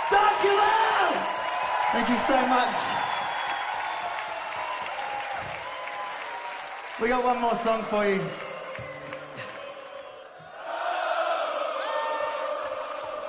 Darkula! Thank you so much. We got one more song for you.